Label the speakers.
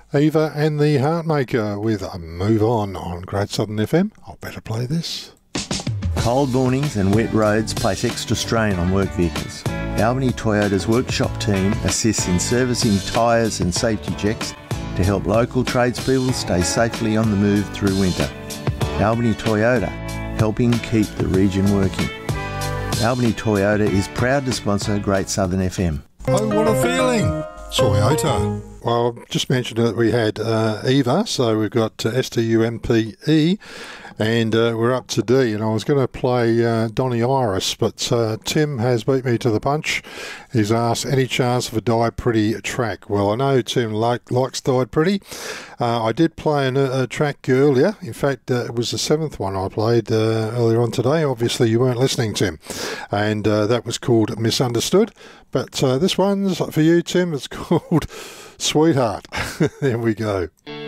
Speaker 1: Eva and the Heartmaker with Move On Great Southern FM. I'll better play this.
Speaker 2: Cold mornings and wet roads place extra strain on work vehicles. Albany Toyota's workshop team assists in servicing tyres and safety checks to help local tradespeople stay safely on the move through winter. Albany Toyota, helping keep the region working. Albany Toyota is proud to sponsor Great Southern FM.
Speaker 1: Oh, what a feeling! Toyota. Well, I've just mentioned that we had Eva, so we've got STUMPE, and we're up to D, and I was going to play Donny Iris, but Tim has beat me to the punch. He's asked, any chance of a Die Pretty track? Well, I know Tim likes Die Pretty. I did play a track earlier. In fact, it was the 7th one I played earlier on today. Obviously, you weren't listening, Tim. And that was called Misunderstood. But this one's for you, Tim. It's called Sweetheart. There we go.